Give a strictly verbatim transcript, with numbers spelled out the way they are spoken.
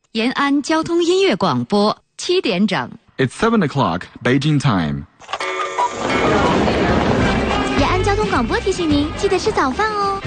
延安交通音乐广播，七点整。 It's seven o'clock, Beijing time. 延安交通广播提醒您，记得吃早饭哦。